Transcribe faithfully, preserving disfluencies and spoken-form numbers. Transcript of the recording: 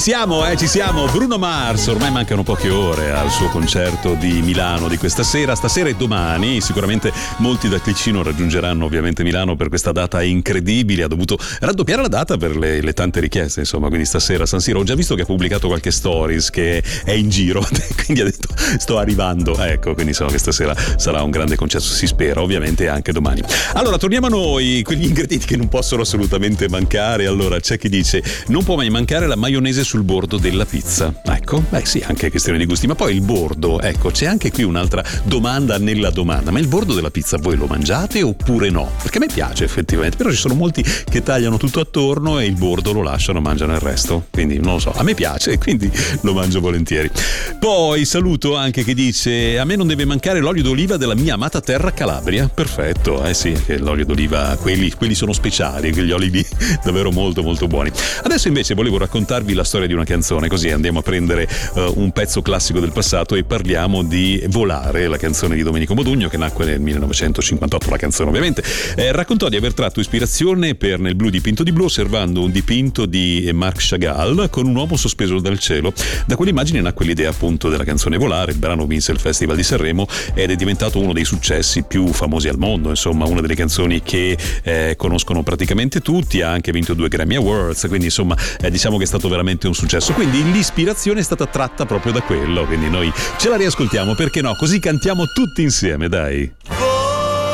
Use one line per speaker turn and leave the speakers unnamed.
siamo, eh, ci siamo. Bruno Mars, ormai mancano poche ore al suo concerto di Milano di questa sera, stasera e domani. Sicuramente molti da Ticino raggiungeranno ovviamente Milano per questa data incredibile. Ha dovuto raddoppiare la data per le, le tante richieste, insomma, quindi stasera San Siro. Ho già visto che ha pubblicato qualche stories che è in giro, quindi ha detto sto arrivando, ecco, quindi insomma che stasera sarà un grande concerto, si spera, ovviamente anche domani. Allora torniamo a noi, quegli ingredienti che non possono assolutamente mancare. Allora c'è chi dice non può mai mancare la maionese sul bordo della pizza. Ecco, beh sì, anche questione di gusti, ma poi il bordo, ecco, c'è anche qui un'altra domanda nella domanda: ma il bordo della pizza voi lo mangiate oppure no? Perché a me piace effettivamente, però ci sono molti che tagliano tutto attorno e il bordo lo lasciano, mangiano il resto, quindi non lo so, a me piace e quindi lo mangio volentieri. Poi saluto anche che dice a me non deve mancare l'olio d'oliva della mia amata terra Calabria. Perfetto, eh sì, che l'olio d'oliva, quelli, quelli sono speciali, quegli oli lì davvero molto molto buoni. Adesso invece volevo raccontarvi la storia di una canzone, così andiamo a prendere uh, un pezzo classico del passato e parliamo di Volare, la canzone di Domenico Modugno che nacque nel millenovecentocinquantotto. La canzone ovviamente eh, raccontò di aver tratto ispirazione per Nel blu dipinto di blu osservando un dipinto di Marc Chagall con un uomo sospeso dal cielo. Da quell'immagine nacque l'idea appunto della canzone Volare. Il brano vinse il Festival di Sanremo ed è diventato uno dei successi più famosi al mondo, insomma una delle canzoni che eh, conoscono praticamente tutti. Ha anche vinto due Grammy Awards, quindi insomma eh, diciamo che è stato veramente un successo, quindi l'ispirazione è stata tratta proprio da quello, quindi noi ce la riascoltiamo, perché no, così cantiamo tutti insieme, dai.